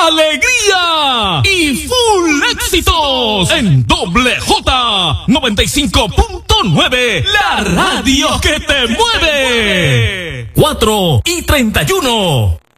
alegría y full éxitos en Doble J 95.9, la radio que te mueve. 4:31.